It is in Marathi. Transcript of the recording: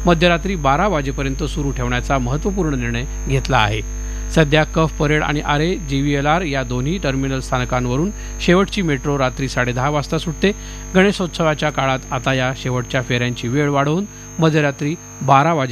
मध्यरात्री 12 वाजेपर्यंत सुरू ठेवण्याचा महत्त्वपूर्ण निर्णय घेतला आहे. सध्या कफ परेड आणि आरे JVLR या दोन्ही टर्मिनल स्थानकांवरून शेवटची मेट्रो रात्री 10:30 वाजता सुटते. गणेशोत्सवाच्या काळात आता या शेवटच्या फेऱ्यांची वेळ वाढवून मध्यरात्री 12 वाजे